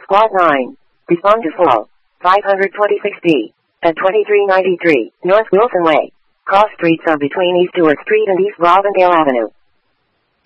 Squad 9. Respond to fall. 526B. At 2393 North Wilson Way. Cross streets are between East Stewart Street and East Robindale Avenue.